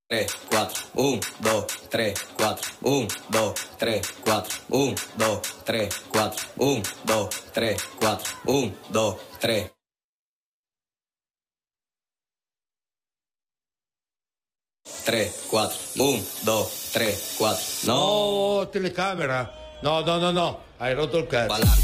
3, 4, 1, 2, 3, 4, 1, 2, 3, 4, 1, 2, 3, 4, 1, 2, 3, 4, 1, 2, 3. Tre, 4, 1, 2, 3, 4. No, telecamera. No. Hai rotto il cazzo.